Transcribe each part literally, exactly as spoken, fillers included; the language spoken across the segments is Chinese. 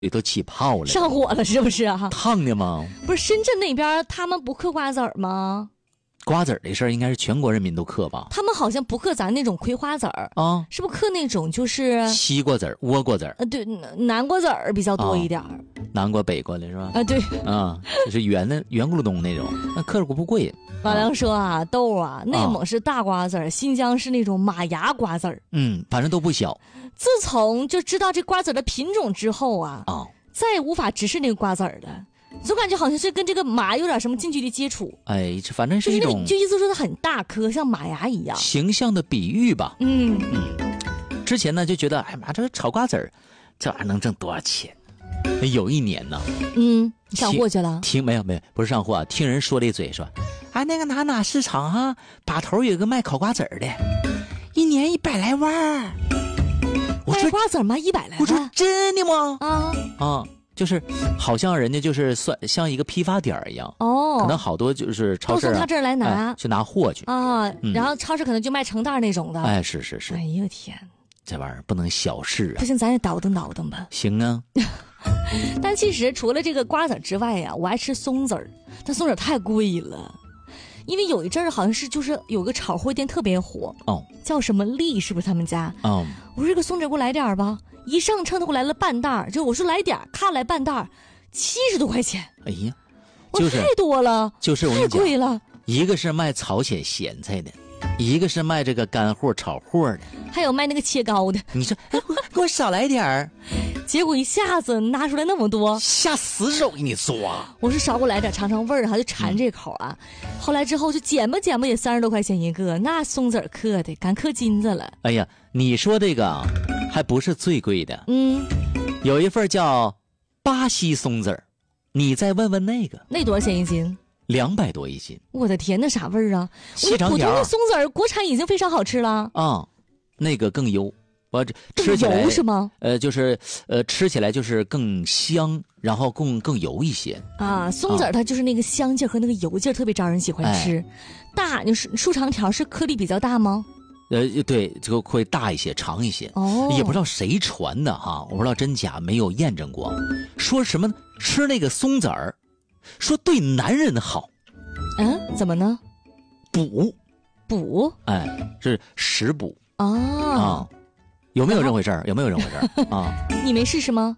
都起泡了， 上火了是不是啊？ 烫的吗？ 不是深圳那边他们不嗑瓜子儿吗？ 瓜子儿这事儿应该是全国人民都嗑吧？ 他们好像不嗑咱那种葵花籽儿啊， 是不是嗑那种就是西瓜籽儿、倭瓜籽儿？ 呃，对，南瓜籽儿比较多一点儿。 啊、南瓜、北瓜的是吧？ 啊，对， 啊，就是圆的圆咕噜咚那种，那嗑着不贵。 老梁说啊，豆啊，内蒙是大瓜子儿、啊，新疆是那种马牙瓜子儿。 嗯，反正都不小。 自从就知道这瓜子的品种之后啊，啊，再也无法直视那个瓜子儿了。总感觉好像是跟这个麻有点什么近距离接触。 哎，这反正是一种， 就意思说它很大颗，像马牙一样。 形象的比喻吧。 嗯嗯。之前呢就觉得，哎妈，这个炒瓜子儿，这玩意儿能挣多少钱？有一年呢， 嗯，上货去了？ 听没有没有，不是上货啊，听人说了一嘴说，啊那个哪哪市场哈、啊，把头有个卖烤瓜子儿的，一年一百来万。 我说卖瓜子儿吗？一百来万？ 我说真的吗？ 啊啊。就是好像人家就是算像一个批发点一样哦， 可能好多就是超市、啊、 都从他这儿来拿、 哎、去拿货去啊、嗯，然后超市可能就卖成袋那种的。 哎，是是是。 哎呦天， 这玩意儿不能小视啊！ 不行，咱也倒腾倒腾吧。 行啊。 但其实除了这个瓜子之外呀、啊，我爱吃松子儿，但松子太贵了。因为有一阵儿好像是就是有个炒货店特别火哦， 叫什么丽，是不是他们家？ 哦， 我说这个松子给我来点儿吧，一上称他给我来了半袋儿，就我说来点儿，看来半袋儿。七十多块钱， 哎呀，就是太多了， 就是我太贵了。 一个是卖朝鲜咸菜的，一个是卖这个干货炒货的， 还有卖那个切糕的。 你说，哎，给我少来点儿， 结果一下子拿出来那么多， 下死手给你抓。 我说少给我来点，尝尝味儿，哈，就馋这口啊。嗯、后来之后就捡吧捡吧，也三十多块钱一个，那松子儿嗑的，敢嗑金子了。 哎呀，你说这个还不是最贵的， 嗯， 有一份叫。巴西松子儿，你再问问那个， 那多少钱一斤？ 两百多一斤。 我的天，那啥味儿啊！ 细长条。 普通的松子儿，国产已经非常好吃了啊、嗯，那个更油，我这吃起来油是吗？ 呃，就是呃，吃起来就是更香，然后更更油一些啊。松子儿它就是那个香劲和那个油劲特别招人喜欢吃。哎、大，你竖竖长条是颗粒比较大吗？ 呃，对，就会大一些，长一些。 哦， 也不知道谁传的哈，我不知道真假，没有验证过。说什么吃那个松子儿，说对男人好。 嗯，怎么呢？ 补， 补， 哎，是食补啊啊，有没有这回事儿？有没有这回事儿啊？ 你没试试吗？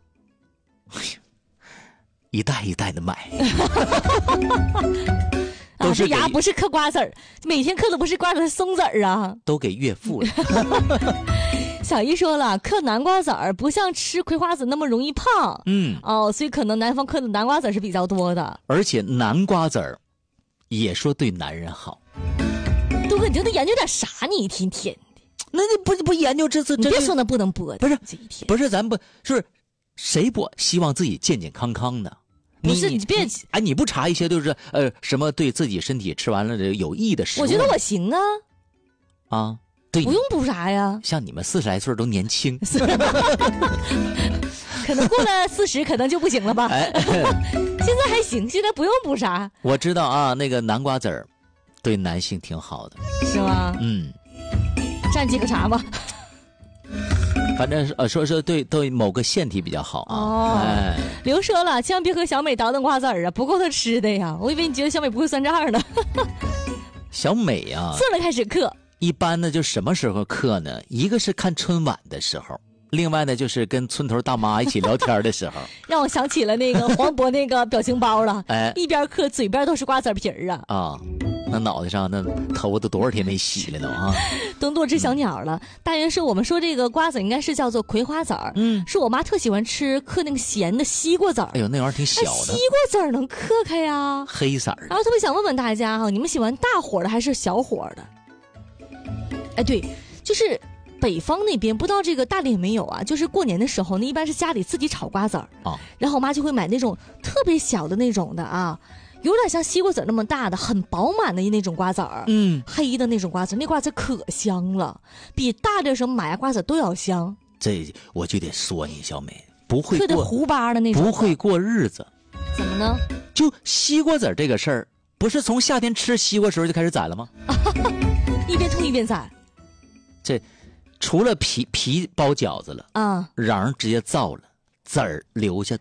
一袋一袋的买。 啊，这牙不是嗑瓜子儿，每天嗑的不是瓜子儿，松子儿啊， 都给岳父了。 小姨说了，嗑南瓜籽儿不像吃葵花籽那么容易胖， 嗯， 哦，所以可能南方嗑的南瓜籽是比较多的。 而且南瓜籽儿也说对男人好。 杜哥，你就得研究点啥？你一天天的， 那你不不研究这次？ 你别说那不能播的， 不是这一天不是咱不是谁不希望自己健健康康的？ 不是你别哎，你不查一些就是呃什么对自己身体吃完了这有益的食物？ 我觉得我行啊， 啊，对， 不用补啥呀。 像你们四十来岁都年轻， 可能过了四十可能就不行了吧？ 哎， 现在还行，现在不用补啥。 我知道啊，那个南瓜籽儿对男性挺好的， 是吗？ 嗯， 蘸几个茶吧。 反正呃说说对对某个腺体比较好啊。 哦， 哎， 刘说了，千万别和小美倒腾瓜子儿啊，不够她吃的呀。我以为你觉得小美不会算账呢。 小美啊， 算了开始嗑。 一般呢就什么时候嗑呢？一个是看春晚的时候，另外呢就是跟村头大妈一起聊天的时候。 让我想起了那个黄渤那个表情包了。 哎， 一边嗑嘴边都是瓜子皮儿啊。 啊。那脑袋上那头都多少天没洗了都啊！ 等多只小鸟了。嗯、大约是我们说这个瓜子应该是叫做葵花籽儿，嗯，是我妈特喜欢吃嗑那个咸的西瓜籽儿。 哎呦，那玩意儿挺小的。 西瓜籽儿能嗑开呀？ 黑色儿。 然后特别想问问大家哈，你们喜欢大火的还是小火的？哎，对，就是北方那边不知道这个大连有没有啊？就是过年的时候呢，一般是家里自己炒瓜子儿啊，然后我妈就会买那种特别小的那种的啊。有点像西瓜籽那么大的，很饱满的那种瓜子儿，嗯，黑的那种瓜子，那瓜子可香了，比大的什么马牙瓜子都要香。 这我就得说你小美不会过嗑的糊巴的那种， 不会过日子。 怎么呢？ 就西瓜籽这个事儿，不是从夏天吃西瓜时候就开始攒了吗？ 一边吐一边攒。 这除了皮皮包饺子了啊，瓤直接造了， 籽儿留下。